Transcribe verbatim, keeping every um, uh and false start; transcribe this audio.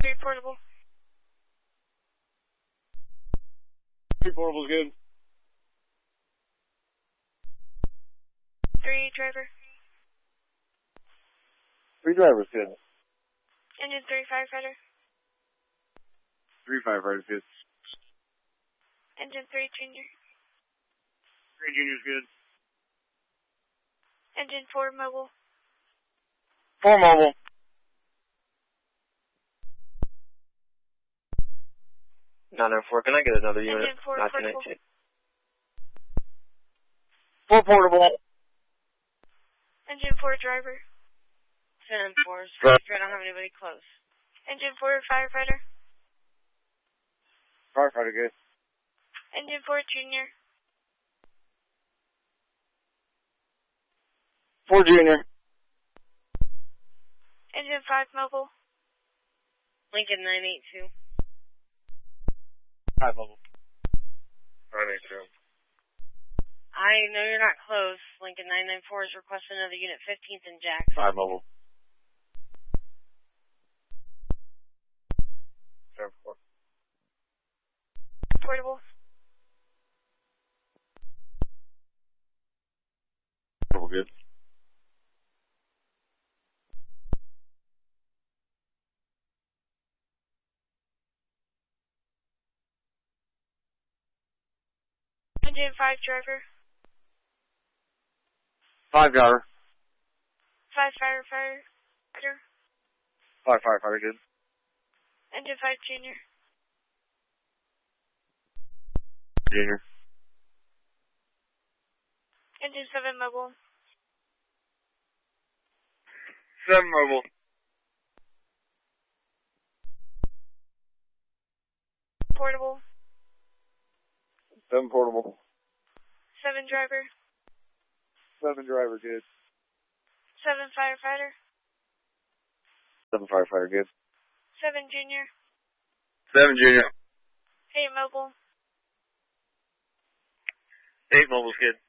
Three portable. Three portable's good. Three driver. Three driver's good. Engine three firefighter. Three firefighter's good. Engine three junior. Three junior's good. Engine four mobile. Four mobile. nine nine four, can I get another unit? Engine four nineteen portable. eighteen. Four portable. Engine four driver. ten four. Right. I don't have anybody close. Engine four firefighter. Firefighter good. Engine four junior. Four junior. Engine five mobile. Lincoln nine eight two. Five mobile. nine eight two. I know you're not close. Lincoln nine nine four is requesting another unit fifteenth in Jackson. Five mobile. seven four. Portable. Portable good. Engine five driver. Five driver. Five firefighter. Five firefighter good. Engine five junior. Junior. Engine seven mobile. Seven mobile. Portable. Seven portable. Seven driver. Seven driver good. Seven firefighter. Seven firefighter good. Seven junior. Seven junior. Eight mobile. Eight mobile's good.